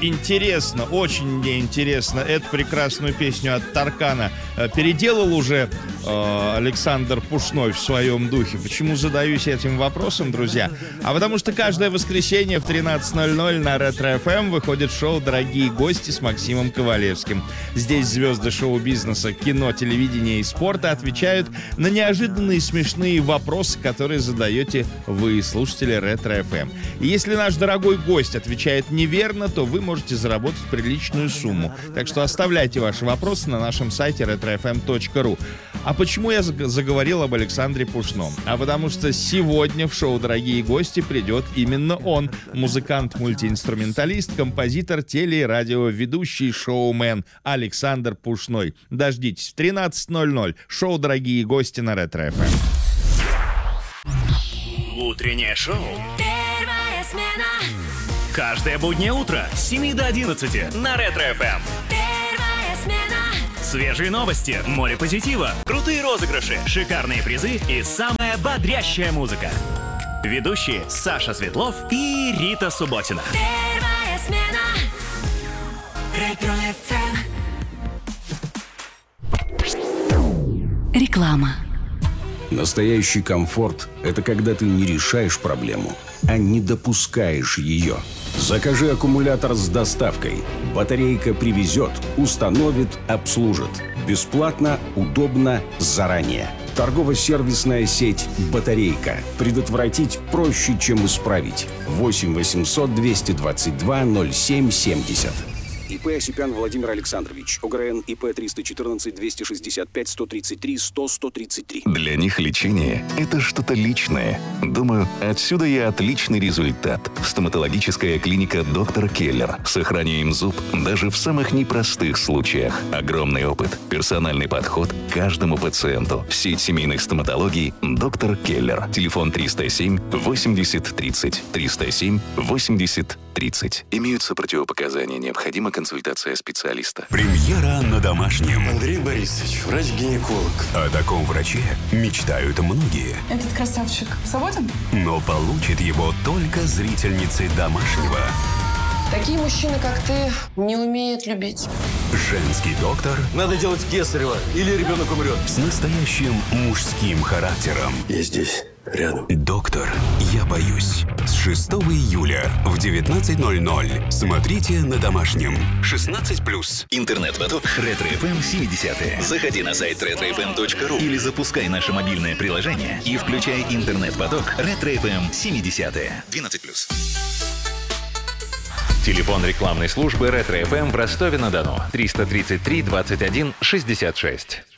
интересно, очень мне интересно, эту прекрасную песню от Таркана переделал уже Александр Пушной в своем духе. Почему задаюсь этим вопросом, друзья? А потому что каждое воскресенье в 13:00 на Ретро-ФМ выходит шоу «Дорогие гости» с Максимом Ковалевским. Здесь звезды шоу-бизнеса, кино, телевидения и спорта отвечают на неожиданные смешные вопросы, которые задаете вы, слушатели Ретро-ФМ. И если наш дорогой гость отвечает неверно, то вы можете заработать приличную сумму. Так что оставляйте ваши вопросы на нашем сайте retrofm.ru. А почему я заговорил об Александре Пушном? А потому что сегодня в шоу «Дорогие гости» придет именно он. Музыкант, мультиинструменталист, композитор, теле- и радиоведущий, шоумен Александр Пушной. Дождитесь, в 13:00 шоу «Дорогие гости» на Ретро-ФМ. Утреннее шоу. Первая смена. Каждое буднее утро с 7 до 11 на Ретро-ФМ. Первая смена. Свежие новости, море позитива, крутые розыгрыши, шикарные призы и самая бодрящая музыка. Ведущие Саша Светлов и Рита Субботина. Первая смена. Ретро-ФМ. Реклама. Настоящий комфорт – это когда ты не решаешь проблему, а не допускаешь ее. Закажи аккумулятор с доставкой. Батарейка привезет, установит, обслужит. Бесплатно, удобно, заранее. Торгово-сервисная сеть «Батарейка». Предотвратить проще, чем исправить. 8 800 222 07 70. ИП Осипян Владимир Александрович. ОГРН ИП 314 265 133 100 133. Для них лечение – это что-то личное. Думаю, отсюда и отличный результат. Стоматологическая клиника «Доктор Келлер». Сохраняем зуб даже в самых непростых случаях. Огромный опыт, персональный подход к каждому пациенту. Сеть семейных стоматологий «Доктор Келлер». Телефон 307 80 30. 307 80 30. Имеются противопоказания, необходима консультация специалиста. Премьера на домашнем. Андрей Борисович, врач-гинеколог. О таком враче мечтают многие. Этот красавчик свободен? Но получит его только зрительницы домашнего. Такие мужчины, как ты, не умеют любить. Женский доктор Надо делать кесарево, или ребенок умрет. с настоящим мужским характером. Я здесь, рядом. Доктор, я боюсь. С 6 июля в 19:00. Смотрите на домашнем. 16+. Интернет-поток Ретро-ФМ 70-е. Заходи на сайт retrofm.ru или запускай наше мобильное приложение и включай интернет-поток Ретро-ФМ 70-е. 12+. Телефон рекламной службы Ретро-ФМ в Ростове-на-Дону. 333 21 66.